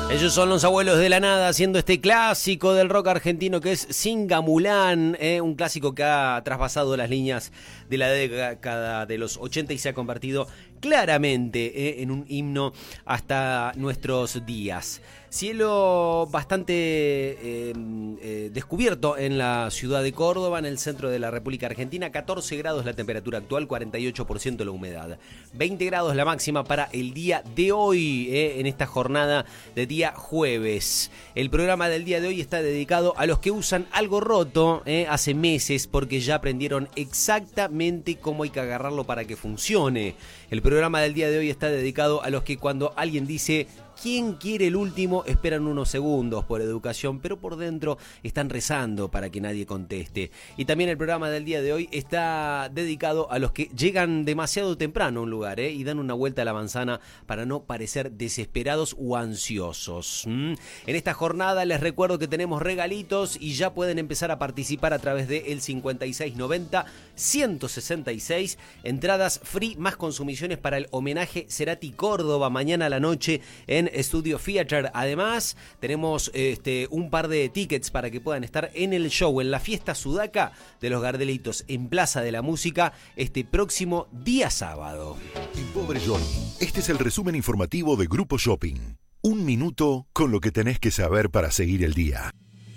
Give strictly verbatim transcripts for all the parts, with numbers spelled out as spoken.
Ellos son los Abuelos de la Nada, haciendo este clásico del rock argentino que es Singamulán, eh, un clásico que ha traspasado las líneas de la década de los ochenta y se ha convertido claramente eh, en un himno hasta nuestros días. Cielo bastante eh, eh, descubierto en la ciudad de Córdoba, en el centro de la República Argentina. catorce grados la temperatura actual, cuarenta y ocho por ciento la humedad. veinte grados la máxima para el día de hoy, eh, en esta jornada de día jueves. El programa del día de hoy está dedicado a los que usan algo roto eh, hace meses, porque ya aprendieron exactamente cómo hay que agarrarlo para que funcione. El programa del día de hoy está dedicado a los que cuando alguien dice ¿quién quiere el último? Esperan unos segundos por educación, pero por dentro están rezando para que nadie conteste. Y también el programa del día de hoy está dedicado a los que llegan demasiado temprano a un lugar ¿eh? y dan una vuelta a la manzana para no parecer desesperados o ansiosos. ¿Mm? En esta jornada les recuerdo que tenemos regalitos y ya pueden empezar a participar a través de el cincuenta y seis noventa ciento sesenta y seis. Entradas free más consumiciones para el homenaje Cerati Córdoba mañana a la noche en Studio Theater. Además, tenemos este, un par de tickets para que puedan estar en el show, en la fiesta sudaca de los Gardelitos, en Plaza de la Música, este próximo día sábado. Mi pobre Johnny, este es el resumen informativo de Grupo Shopping. Un minuto con lo que tenés que saber para seguir el día.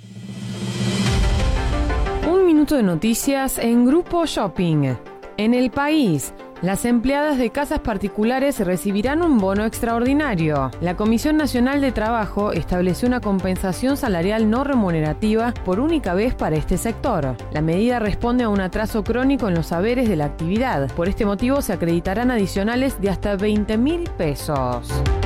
Un minuto de noticias en Grupo Shopping. En el país, las empleadas de casas particulares recibirán un bono extraordinario. La Comisión Nacional de Trabajo estableció una compensación salarial no remunerativa por única vez para este sector. La medida responde a un atraso crónico en los saberes de la actividad. Por este motivo se acreditarán adicionales de hasta veinte mil pesos.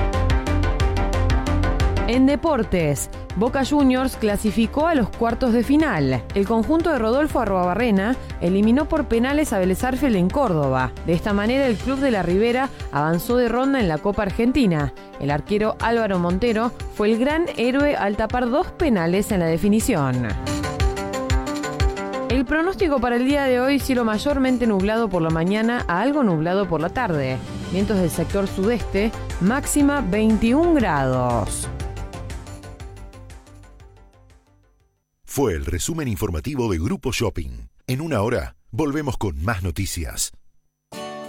En deportes, Boca Juniors clasificó a los cuartos de final. El conjunto de Rodolfo Arruabarrena eliminó por penales a Vélez Sarsfield en Córdoba. De esta manera, el club de la Ribera avanzó de ronda en la Copa Argentina. El arquero Álvaro Montero fue el gran héroe al tapar dos penales en la definición. El pronóstico para el día de hoy: cielo mayormente nublado por la mañana a algo nublado por la tarde. Vientos del sector sudeste, máxima veintiún grados. Fue el resumen informativo de Grupo Shopping. En una hora, volvemos con más noticias.